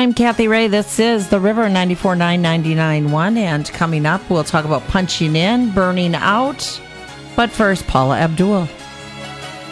I'm Kathy Ray. This is The River 94.9, 99.1. And coming up, we'll talk about punching in, burning out. But first, Paula Abdul.